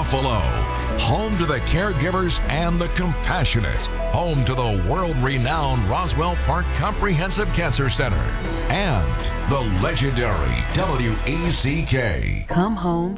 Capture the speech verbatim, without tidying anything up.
Buffalo. Home to the caregivers and the compassionate. Home to the world-renowned Roswell Park Comprehensive Cancer Center. And the legendary W E C K. Come home